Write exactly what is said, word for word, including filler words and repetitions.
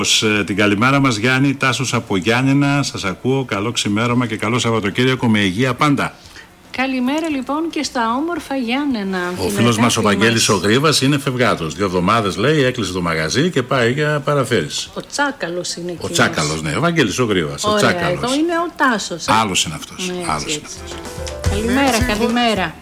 Την καλημέρα μας, Γιάννη, Τάσος από Γιάννενα. Σας ακούω. Καλό ξημέρωμα και καλό Σαββατοκύριακο με υγεία πάντα. Καλημέρα λοιπόν και στα όμορφα Γιάννενα. Ο φίλος μας ο Βαγγέλης ο Γρήβας είναι φευγάτος. Δύο εβδομάδες λέει έκλεισε το μαγαζί και πάει για παραθέρηση. Ο Τσάκαλος είναι εκείνος. Ο Τσάκαλος, ναι. Ο Βαγγέλης ο Γρήβας. Ωραία, ο Τσάκαλος. Εδώ είναι ο Τάσος. Ε? Άλλος είναι αυτός. Ναι, Άλλος έτσι, είναι αυτός. Καλημέρα, καλημέρα.